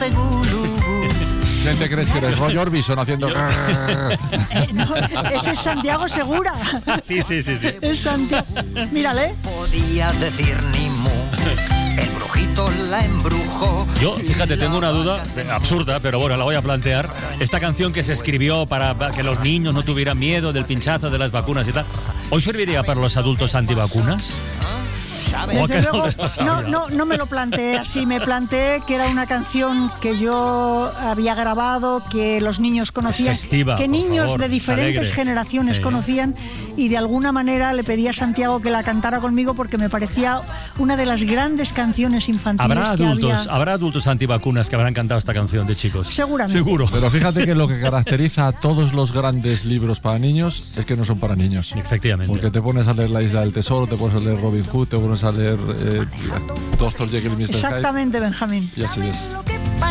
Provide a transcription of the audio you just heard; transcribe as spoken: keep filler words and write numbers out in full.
de gulú. ¿Quién te crees que eres? Roy Orbison haciendo... No, ese es Santiago Segura. Sí, sí, sí, sí. Es Santiago. Mírale. Podía decir ni mu. El brujito la embrujó. Yo, fíjate, tengo una duda eh, absurda, pero bueno, la voy a plantear. Esta canción que se escribió para, para que los niños no tuvieran miedo del pinchazo de las vacunas y tal, ¿hoy serviría para los adultos antivacunas? Desde luego, no, no, no me lo planteé así, me planteé que era una canción que yo había grabado, que los niños conocían, festiva, que niños favor, de diferentes alegre. generaciones Sí. conocían, y de alguna manera le pedí a Santiago que la cantara conmigo porque me parecía una de las grandes canciones infantiles ¿Habrá que adultos, había. habrá adultos antivacunas que habrán cantado esta canción de chicos? Seguramente. Seguro. Pero fíjate que lo que caracteriza a todos los grandes libros para niños es que no son para niños. Efectivamente. Porque te pones a leer La Isla del Tesoro, te pones a leer Robin Hood, te pones a leer eh, Doctor Jekyll y mister Hyde. Exactamente, Benjamín. Y así es. Lo que